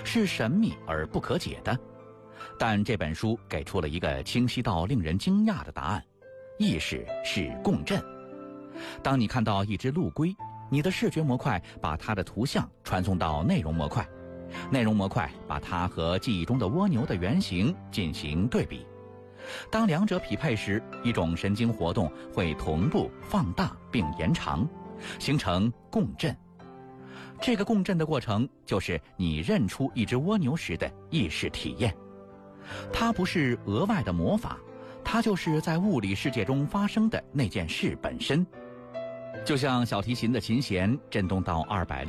是神秘而不可解的。但这本书给出了一个清晰到令人惊讶的答案：意识是共振。当你看到一只陆龟，你的视觉模块把它的图像传送到内容模块，内容模块把它和记忆中的蜗牛的原型进行对比。当两者匹配时，一种神经活动会同步放大并延长，形成共振。这个共振的过程就是你认出一只蜗牛时的意识体验。它不是额外的魔法，它就是在物理世界中发生的那件事本身。就像小提琴的琴弦振动到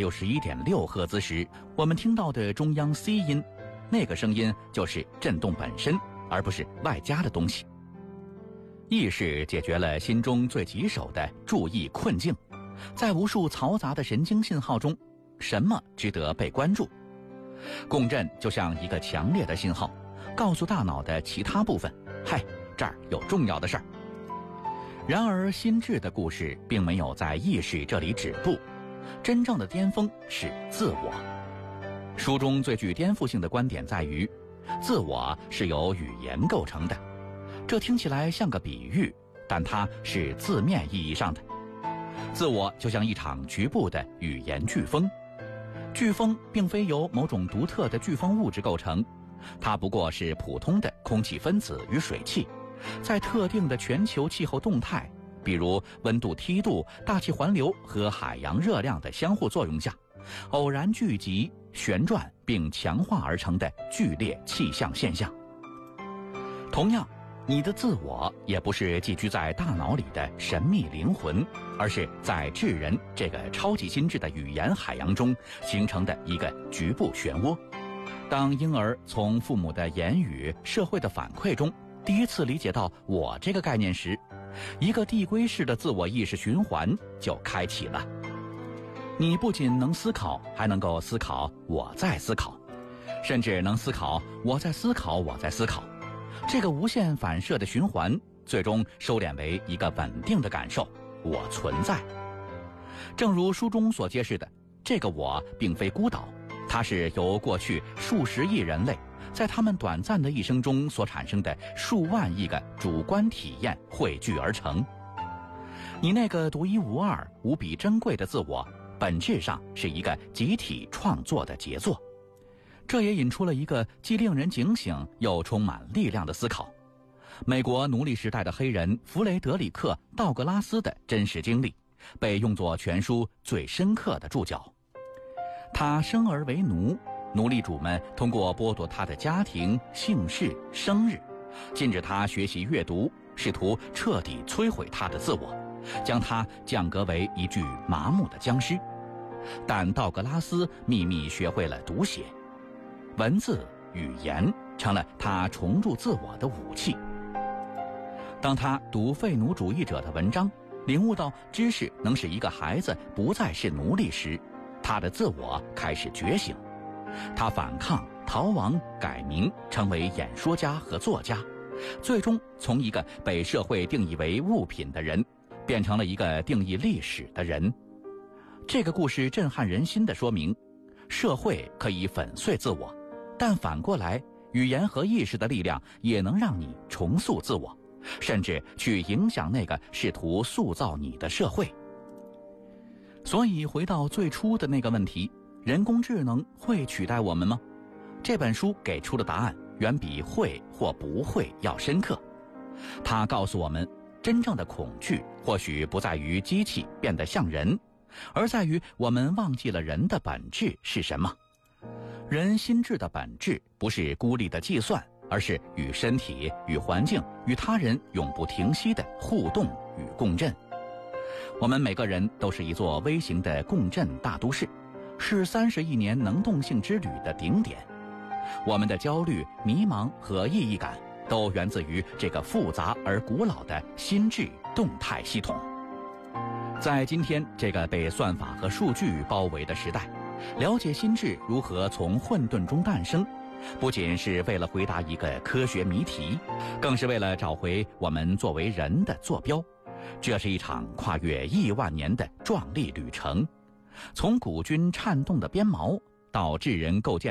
261.6赫兹时，我们听到的中央 C 音，那个声音就是振动本身，而不是外加的东西。意识解决了心中最棘手的注意困境，在无数嘈杂的神经信号中，什么值得被关注？共振就像一个强烈的信号，告诉大脑的其他部分，嗨，这儿有重要的事儿。然而心智的故事并没有在意识这里止步，真正的巅峰是自我。书中最具颠覆性的观点在于，自我是由语言构成的。这听起来像个比喻，但它是字面意义上的。自我就像一场局部的语言飓风，飓风并非由某种独特的飓风物质构成，它不过是普通的空气分子与水汽，在特定的全球气候动态，比如温度梯度、大气环流和海洋热量的相互作用下，偶然聚集、旋转并强化而成的剧烈气象现象。同样，你的自我也不是寄居在大脑里的神秘灵魂，而是在智人这个超级心智的语言海洋中形成的一个局部漩涡。当婴儿从父母的言语、社会的反馈中第一次理解到我这个概念时，一个递归式的自我意识循环就开启了。你不仅能思考，还能够思考我在思考，甚至能思考我在思考我在思考。这个无限反射的循环最终收敛为一个稳定的感受：我存在。正如书中所揭示的，这个我并非孤岛，它是由过去数十亿人类在他们短暂的一生中所产生的数万亿个主观体验汇聚而成。你那个独一无二、无比珍贵的自我，本质上是一个集体创作的杰作。这也引出了一个既令人警醒又充满力量的思考：美国奴隶时代的黑人弗雷德里克·道格拉斯的真实经历，被用作全书最深刻的注脚。他生而为奴，奴隶主们通过剥夺他的家庭、姓氏、生日，禁止他学习阅读，试图彻底摧毁他的自我，将他降格为一具麻木的僵尸。但道格拉斯秘密学会了读写，文字语言成了他重铸自我的武器。当他读废奴主义者的文章，领悟到知识能使一个孩子不再是奴隶时，他的自我开始觉醒。他反抗、逃亡、改名，成为演说家和作家，最终从一个被社会定义为物品的人，变成了一个定义历史的人。这个故事震撼人心地说明，社会可以粉碎自我，但反过来，语言和意识的力量也能让你重塑自我，甚至去影响那个试图塑造你的社会。所以回到最初的那个问题，人工智能会取代我们吗？这本书给出的答案远比会或不会要深刻。它告诉我们，真正的恐惧或许不在于机器变得像人，而在于我们忘记了人的本质是什么。人心智的本质不是孤立的计算，而是与身体、与环境、与他人永不停息的互动与共振。我们每个人都是一座微型的共振大都市，是30亿年能动性之旅的顶点。我们的焦虑、迷茫和意义感都源自于这个复杂而古老的心智动态系统。在今天这个被算法和数据包围的时代，了解心智如何从混沌中诞生，不仅是为了回答一个科学谜题，更是为了找回我们作为人的坐标。这是一场跨越亿万年的壮丽旅程，从古君颤动的鞭毛到智人构建